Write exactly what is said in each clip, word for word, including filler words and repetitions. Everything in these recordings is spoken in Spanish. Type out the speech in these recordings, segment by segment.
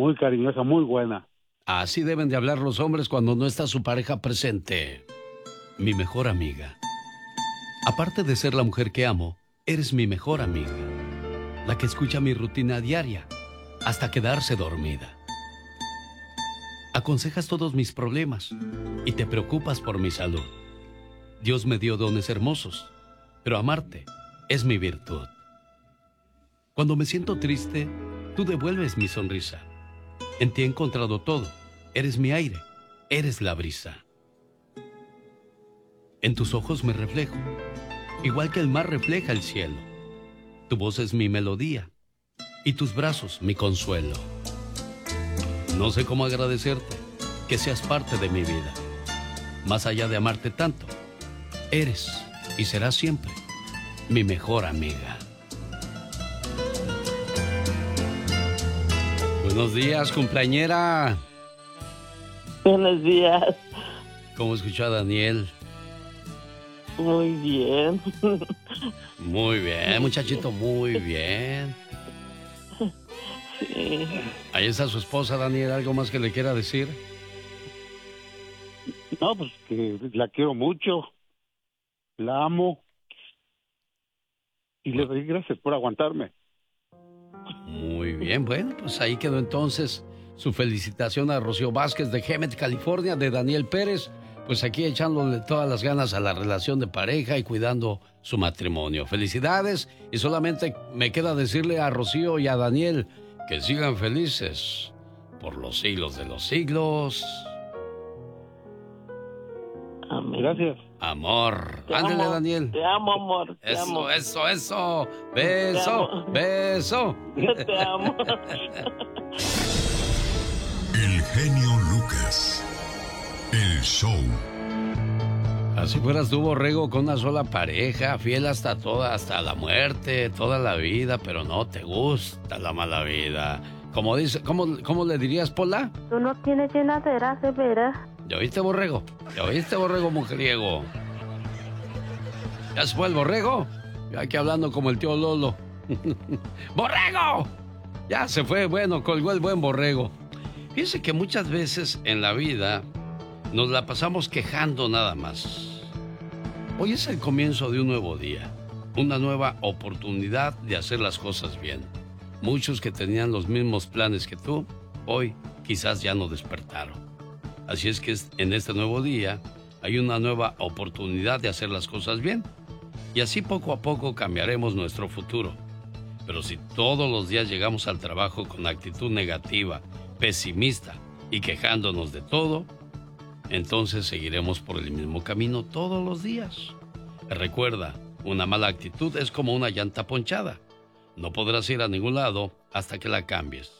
muy cariñosa, muy buena. Así deben de hablar los hombres cuando no está su pareja presente. Mi mejor amiga. Aparte de ser la mujer que amo, eres mi mejor amiga. La que escucha mi rutina diaria hasta quedarse dormida. Aconsejas todos mis problemas y te preocupas por mi salud. Dios me dio dones hermosos, pero amarte es mi virtud. Cuando me siento triste, tú devuelves mi sonrisa. En ti he encontrado todo. Eres mi aire, eres la brisa. En tus ojos me reflejo, igual que el mar refleja el cielo. Tu voz es mi melodía y tus brazos mi consuelo. No sé cómo agradecerte que seas parte de mi vida. Más allá de amarte tanto, eres y serás siempre mi mejor amiga. Buenos días, cumpleañera. Buenos días. ¿Cómo escuchó a Daniel? Muy bien. Muy bien, muchachito, muy bien. Sí. Ahí está su esposa, Daniel. ¿Algo más que le quiera decir? No, pues que la quiero mucho, la amo y le doy gracias por aguantarme. Muy bien, bueno, pues ahí quedó entonces su felicitación a Rocío Vázquez de Hemet, California, de Daniel Pérez, pues aquí echándole todas las ganas a la relación de pareja y cuidando su matrimonio. Felicidades, y solamente me queda decirle a Rocío y a Daniel que sigan felices por los siglos de los siglos. Amén. Gracias. Amor. Te Ándale, amo, Daniel. Te amo, amor. Te Eso, amo. eso, eso. Beso, Te amo. beso. Yo te amo. El genio Lucas. El show. Así fueras tú, Borrego, con una sola pareja, fiel hasta toda, hasta la muerte, toda la vida, pero no te gusta la mala vida. Como dice, ¿cómo, cómo le dirías, Pola? Tú no tienes llenadera, de veras. ¿Ya oíste, Borrego? ¿Ya oíste, Borrego mujeriego? ¿Ya se fue el Borrego? Yo aquí hablando como el tío Lolo. ¡Borrego! Ya se fue, bueno, colgó el buen Borrego. Fíjese que muchas veces en la vida nos la pasamos quejando nada más. Hoy es el comienzo de un nuevo día, una nueva oportunidad de hacer las cosas bien. Muchos que tenían los mismos planes que tú, hoy quizás ya no despertaron. Así es que en este nuevo día hay una nueva oportunidad de hacer las cosas bien. Y así poco a poco cambiaremos nuestro futuro. Pero si todos los días llegamos al trabajo con actitud negativa, pesimista y quejándonos de todo, entonces seguiremos por el mismo camino todos los días. Recuerda, una mala actitud es como una llanta ponchada. No podrás ir a ningún lado hasta que la cambies.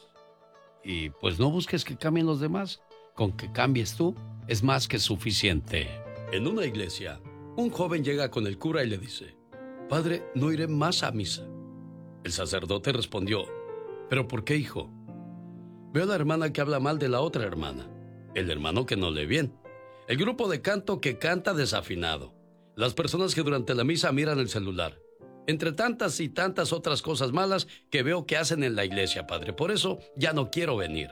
Y pues no busques que cambien los demás. Con que cambies tú es más que suficiente. En una iglesia, un joven llega con el cura y le dice: Padre, no iré más a misa. El sacerdote respondió: ¿pero por qué, hijo? Veo a la hermana que habla mal de la otra hermana, el hermano que no lee bien, el grupo de canto que canta desafinado, las personas que durante la misa miran el celular, entre tantas y tantas otras cosas malas que veo que hacen en la iglesia, padre. Por eso ya no quiero venir.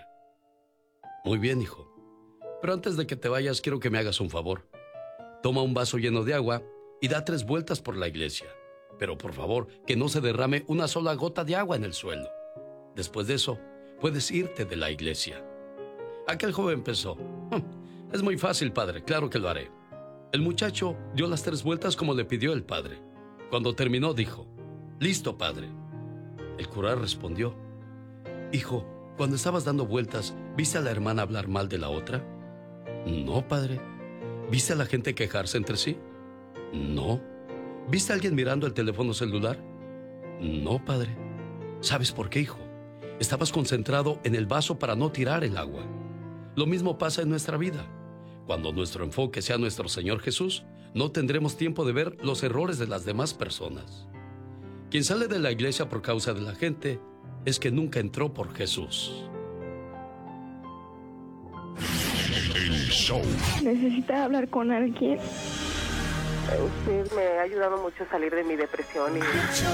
Muy bien, hijo. Pero antes de que te vayas, quiero que me hagas un favor. Toma un vaso lleno de agua y da tres vueltas por la iglesia. Pero por favor, que no se derrame una sola gota de agua en el suelo. Después de eso, puedes irte de la iglesia. Aquel joven pensó: es muy fácil, padre, claro que lo haré. El muchacho dio las tres vueltas como le pidió el padre. Cuando terminó, dijo: listo, padre. El cura respondió: hijo, cuando estabas dando vueltas, ¿viste a la hermana hablar mal de la otra? No, padre. ¿Viste a la gente quejarse entre sí? No. ¿Viste a alguien mirando el teléfono celular? No, padre. ¿Sabes por qué, hijo? Estabas concentrado en el vaso para no tirar el agua. Lo mismo pasa en nuestra vida. Cuando nuestro enfoque sea nuestro Señor Jesús, no tendremos tiempo de ver los errores de las demás personas. Quien sale de la iglesia por causa de la gente es que nunca entró por Jesús. El show. ¿Necesitas hablar con alguien? Usted me ha ayudado mucho a salir de mi depresión y...